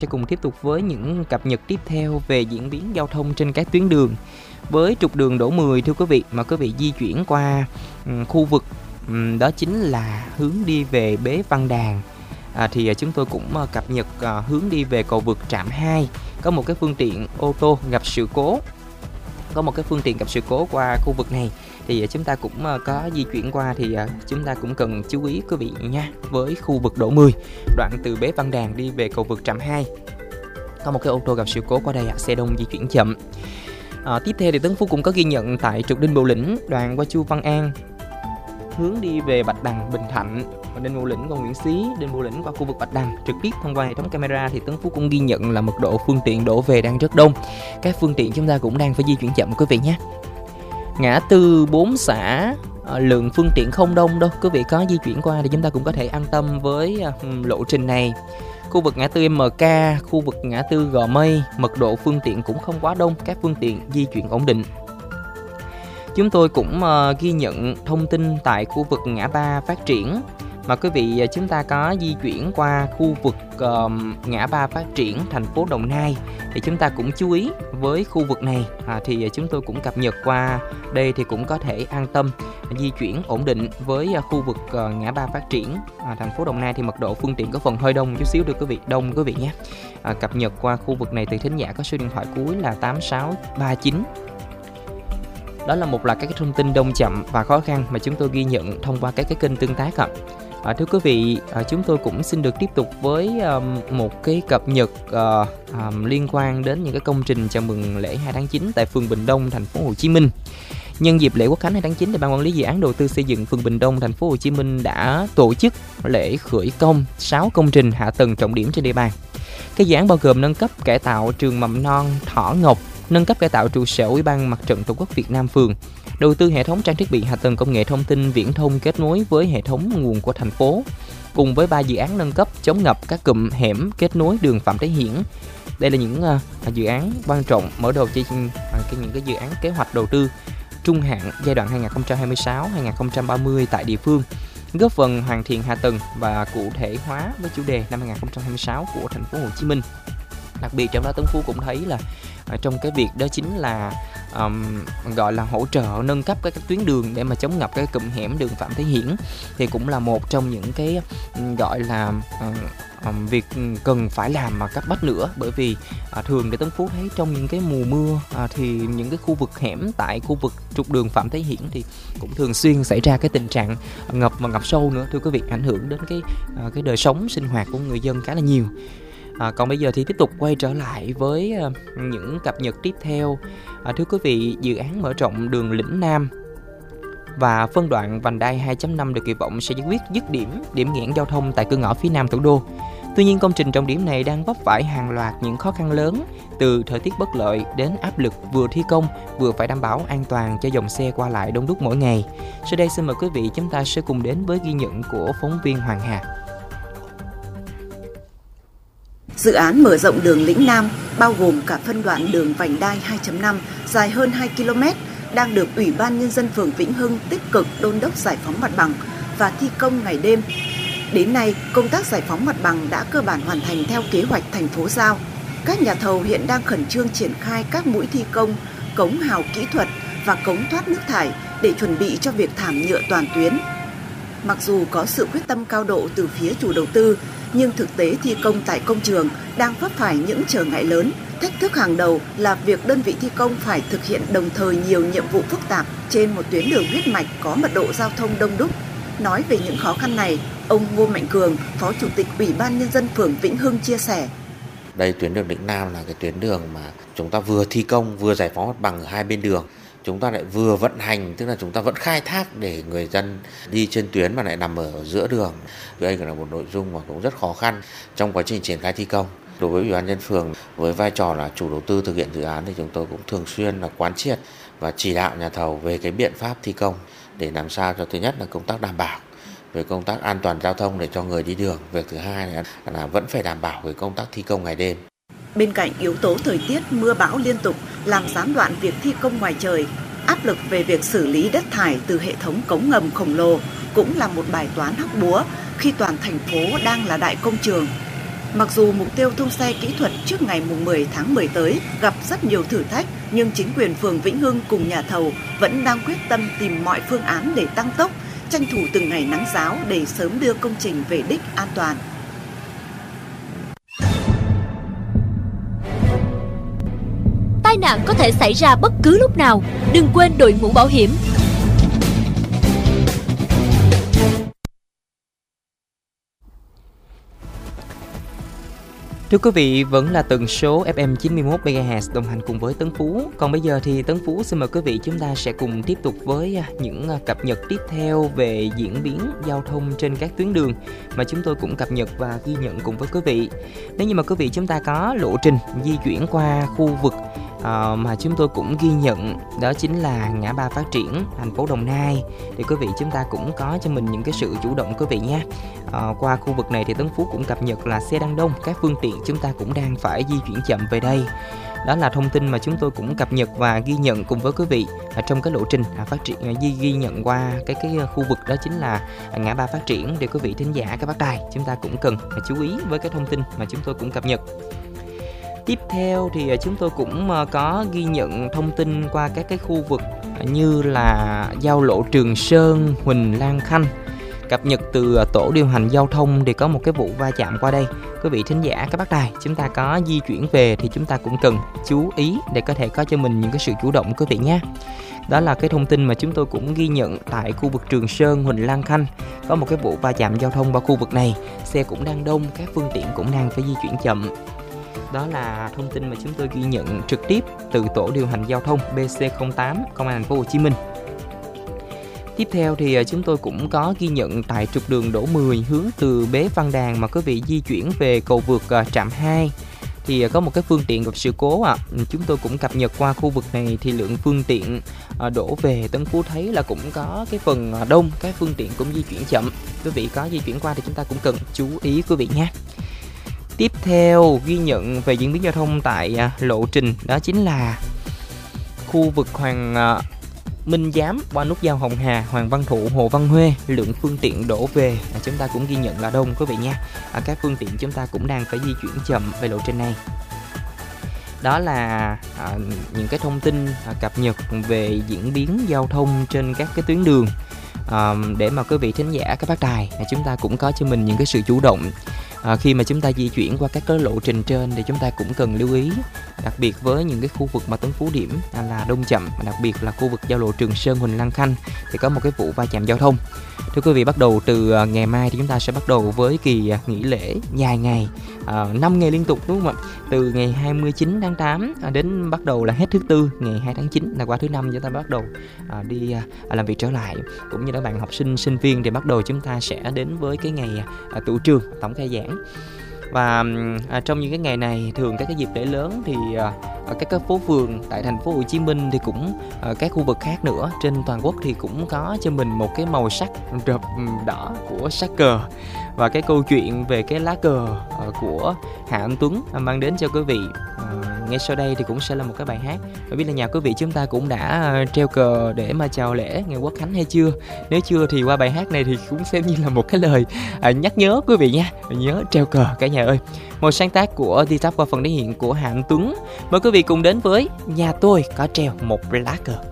Sẽ cùng tiếp tục với những cập nhật tiếp theo về diễn biến giao thông trên các tuyến đường. Với trục đường Đỗ 10 thưa quý vị, mà quý vị di chuyển qua khu vực đó chính là hướng đi về Bế Văn Đàn. Thì chúng tôi cũng cập nhật hướng đi về cầu vượt Trạm 2. Có một cái phương tiện ô tô gặp sự cố. Qua khu vực này thì chúng ta cũng có di chuyển qua, thì chúng ta cũng cần chú ý quý vị nha. Với khu vực Đỗ 10, đoạn từ Bế Văn Đàn đi về cầu vượt Trạm 2, có một cái ô tô gặp sự cố qua đây, xe đông di chuyển chậm. Tiếp theo thì Tấn Phú cũng có ghi nhận tại trục Đinh Bộ Lĩnh, đoạn qua Chu Văn An hướng đi về Bạch Đằng, Bình Thạnh, Đinh Bộ Lĩnh qua Nguyễn Xí, Đinh Bộ Lĩnh qua khu vực Bạch Đằng. Trực tiếp thông qua hệ thống camera thì Tấn Phú cũng ghi nhận là mật độ phương tiện đổ về đang rất đông. Các phương tiện chúng ta cũng đang phải di chuyển chậm quý vị nhé. Ngã tư 4 xã lượng phương tiện không đông đâu, quý vị có di chuyển qua thì chúng ta cũng có thể an tâm với lộ trình này. Khu vực ngã tư MK, khu vực ngã tư Gò Mây, mật độ phương tiện cũng không quá đông, các phương tiện di chuyển ổn định. Chúng tôi cũng ghi nhận thông tin tại khu vực ngã ba Phát Triển, mà quý vị chúng ta có di chuyển qua khu vực ngã ba Phát Triển thành phố Đồng Nai thì chúng ta cũng chú ý với khu vực này. Thì chúng tôi cũng cập nhật qua đây thì cũng có thể an tâm di chuyển ổn định với khu vực ngã ba Phát Triển thành phố Đồng Nai thì mật độ phương tiện có phần hơi đông chút xíu được quý vị, đông quý vị nhé. Cập nhật qua khu vực này từ thính giả có số điện thoại cuối là 8639. Đó là một loạt các thông tin đông chậm và khó khăn mà chúng tôi ghi nhận thông qua các cái kênh tương tác ạ. Thưa quý vị, chúng tôi cũng xin được tiếp tục với một cái cập nhật liên quan đến những cái công trình chào mừng lễ 2 tháng 9 tại phường Bình Đông, thành phố Hồ Chí Minh. Nhân dịp lễ Quốc khánh 2 tháng 9 thì Ban quản lý dự án đầu tư xây dựng phường Bình Đông, thành phố Hồ Chí Minh đã tổ chức lễ khởi công 6 công trình hạ tầng trọng điểm trên địa bàn. Cái dự án bao gồm nâng cấp cải tạo trường mầm non Thỏ Ngọc, nâng cấp cải tạo trụ sở Ủy ban Mặt trận Tổ quốc Việt Nam phường, đầu tư hệ thống trang thiết bị hạ tầng công nghệ thông tin viễn thông kết nối với hệ thống nguồn của thành phố, cùng với 3 dự án nâng cấp chống ngập các cụm hẻm kết nối đường Phạm Thế Hiển. Đây là những dự án quan trọng mở đầu cho những cái dự án kế hoạch đầu tư trung hạn giai đoạn 2026-2030 tại địa phương, góp phần hoàn thiện hạ tầng và cụ thể hóa với chủ đề năm 2026 của thành phố Hồ Chí Minh. Đặc biệt trong đó Tấn Phú cũng thấy là trong cái việc đó chính là gọi là hỗ trợ nâng cấp các tuyến đường để mà chống ngập cái cụm hẻm đường Phạm Thế Hiển thì cũng là một trong những cái gọi là việc cần phải làm mà cấp bách nữa, bởi vì thường để Tấn Phú thấy trong những cái mùa mưa thì những cái khu vực hẻm tại khu vực trục đường Phạm Thế Hiển thì cũng thường xuyên xảy ra cái tình trạng ngập và ngập sâu nữa thưa quý vị, ảnh hưởng đến cái đời sống sinh hoạt của người dân khá là nhiều. Còn bây giờ thì tiếp tục quay trở lại với những cập nhật tiếp theo. Thưa quý vị, dự án mở rộng đường Lĩnh Nam và phân đoạn vành đai 2.5 được kỳ vọng sẽ giải quyết dứt điểm nghẽn giao thông tại cửa ngõ phía nam thủ đô. Tuy nhiên, công trình trọng điểm này đang vấp phải hàng loạt những khó khăn lớn, từ thời tiết bất lợi đến áp lực vừa thi công vừa phải đảm bảo an toàn cho dòng xe qua lại đông đúc mỗi ngày. Sau đây xin mời quý vị chúng ta sẽ cùng đến với ghi nhận của phóng viên Hoàng Hà. Dự án mở rộng đường Lĩnh Nam bao gồm cả phân đoạn đường vành đai 2.5 dài hơn 2 km đang được Ủy ban Nhân dân phường Vĩnh Hưng tích cực đôn đốc giải phóng mặt bằng và thi công ngày đêm. Đến nay, công tác giải phóng mặt bằng đã cơ bản hoàn thành theo kế hoạch thành phố giao. Các nhà thầu hiện đang khẩn trương triển khai các mũi thi công, cống hào kỹ thuật và cống thoát nước thải để chuẩn bị cho việc thảm nhựa toàn tuyến. Mặc dù có sự quyết tâm cao độ từ phía chủ đầu tư, nhưng thực tế thi công tại công trường đang vấp phải những trở ngại lớn. Thách thức hàng đầu là việc đơn vị thi công phải thực hiện đồng thời nhiều nhiệm vụ phức tạp trên một tuyến đường huyết mạch có mật độ giao thông đông đúc. Nói về những khó khăn này, ông Ngô Mạnh Cường, Phó Chủ tịch Ủy ban Nhân dân phường Vĩnh Hưng chia sẻ. Đây, tuyến đường Lĩnh Nam là cái tuyến đường mà chúng ta vừa thi công vừa giải phóng mặt bằng ở hai bên đường. Chúng ta lại vừa vận hành, tức là chúng ta vẫn khai thác để người dân đi trên tuyến mà lại nằm ở giữa đường. Đây là một nội dung mà cũng rất khó khăn trong quá trình triển khai thi công. Đối với Ủy ban nhân dân phường, với vai trò là chủ đầu tư thực hiện dự án thì chúng tôi cũng thường xuyên là quán triệt và chỉ đạo nhà thầu về cái biện pháp thi công để làm sao cho thứ nhất là công tác đảm bảo về công tác an toàn giao thông để cho người đi đường. Việc thứ hai là vẫn phải đảm bảo về công tác thi công ngày đêm. Bên cạnh yếu tố thời tiết mưa bão liên tục làm gián đoạn việc thi công ngoài trời, áp lực về việc xử lý đất thải từ hệ thống cống ngầm khổng lồ cũng là một bài toán hóc búa khi toàn thành phố đang là đại công trường. Mặc dù mục tiêu thông xe kỹ thuật trước ngày 10 tháng 10 tới gặp rất nhiều thử thách, nhưng chính quyền phường Vĩnh Hưng cùng nhà thầu vẫn đang quyết tâm tìm mọi phương án để tăng tốc, tranh thủ từng ngày nắng ráo để sớm đưa công trình về đích an toàn. Tai nạn có thể xảy ra bất cứ lúc nào, đừng quên đội mũ bảo hiểm. Thưa quý vị, vẫn là tần số FM 91 MHz đồng hành cùng với Tấn Phú. Còn bây giờ thì Tấn Phú xin mời quý vị chúng ta sẽ cùng tiếp tục với những cập nhật tiếp theo về diễn biến giao thông trên các tuyến đường mà chúng tôi cũng cập nhật và ghi nhận cùng với quý vị. Nếu như mà quý vị chúng ta có lộ trình di chuyển qua khu vực mà chúng tôi cũng ghi nhận, đó chính là ngã ba Phát Triển, thành phố Đồng Nai, thì quý vị chúng ta cũng có cho mình những cái sự chủ động quý vị nha. Qua khu vực này thì Tấn Phú cũng cập nhật là xe đang đông, các phương tiện chúng ta cũng đang phải di chuyển chậm về đây. Đó là thông tin mà chúng tôi cũng cập nhật và ghi nhận cùng với quý vị trong cái lộ trình phát triển ghi nhận qua cái khu vực đó chính là ngã ba Phát Triển, để quý vị thính giả các bác đài chúng ta cũng cần chú ý với cái thông tin mà chúng tôi cũng cập nhật. Tiếp theo thì chúng tôi cũng có ghi nhận thông tin qua các cái khu vực như là giao lộ Trường Sơn, Huỳnh Lan Khanh. Cập nhật từ tổ điều hành giao thông thì có một cái vụ va chạm qua đây. Quý vị thính giả các bác đài chúng ta có di chuyển về thì chúng ta cũng cần chú ý để có thể có cho mình những cái sự chủ động quý vị nhé. Đó là cái thông tin mà chúng tôi cũng ghi nhận tại khu vực Trường Sơn, Huỳnh Lan Khanh. Có một cái vụ va chạm giao thông vào khu vực này, xe cũng đang đông, các phương tiện cũng đang phải di chuyển chậm. Đó là thông tin mà chúng tôi ghi nhận trực tiếp từ tổ điều hành giao thông BC08 Công an thành phố Hồ Chí Minh. Tiếp theo thì chúng tôi cũng có ghi nhận tại trục đường Đỗ 10 hướng từ Bế Văn Đàn mà quý vị di chuyển về cầu vượt trạm 2 thì có một cái phương tiện gặp sự cố Chúng tôi cũng cập nhật qua khu vực này thì lượng phương tiện đổ về Tấn Phú thấy là cũng có cái phần đông, các phương tiện cũng di chuyển chậm. Quý vị có di chuyển qua thì chúng ta cũng cần chú ý quý vị nhé. Tiếp theo ghi nhận về diễn biến giao thông tại lộ trình đó chính là khu vực Hoàng Minh Giám qua nút giao Hồng Hà, Hoàng Văn Thụ, Hồ Văn Huê, lượng phương tiện đổ về chúng ta cũng ghi nhận là đông quý vị nha. Các phương tiện chúng ta cũng đang phải di chuyển chậm về lộ trình này. Đó là những cái thông tin cập nhật về diễn biến giao thông trên các cái tuyến đường để mà quý vị thính giả các bác đài chúng ta cũng có cho mình những cái sự chủ động. Khi mà chúng ta di chuyển qua các cái lộ trình trên thì chúng ta cũng cần lưu ý, đặc biệt với những cái khu vực mà Tấn Phú điểm là đông chậm, đặc biệt là khu vực giao lộ Trường Sơn, Huỳnh Lan Khanh thì có một cái vụ va chạm giao thông. Thưa quý vị, bắt đầu từ ngày mai thì chúng ta sẽ bắt đầu với kỳ nghỉ lễ dài ngày, 5 ngày liên tục đúng không ạ? Từ ngày 29 tháng 8 đến bắt đầu là hết thứ Tư, ngày 2 tháng 9 là qua thứ Năm chúng ta bắt đầu đi làm việc trở lại. Cũng như các bạn học sinh, sinh viên thì bắt đầu chúng ta sẽ đến với cái ngày tựu trường, tổng khai giảng. Và trong những cái ngày này thường các cái dịp lễ lớn thì ở các phố phường tại thành phố Hồ Chí Minh thì cũng các khu vực khác nữa trên toàn quốc thì cũng có cho mình một cái màu sắc rực đỏ của sắc cờ. Và cái câu chuyện về cái lá cờ của Hạ Anh Tuấn mang đến cho quý vị ngay sau đây thì cũng sẽ là một cái bài hát. Không biết là nhà quý vị chúng ta cũng đã treo cờ để mà chào lễ ngày Quốc Khánh hay chưa? Nếu chưa thì qua bài hát này thì cũng xem như là một cái lời nhắc nhớ quý vị nha. Nhớ treo cờ cả nhà ơi. Một sáng tác của đi tắp qua phần thể hiện của Hạ Anh Tuấn. Mời quý vị cùng đến với Nhà Tôi Có Treo Một Lá Cờ.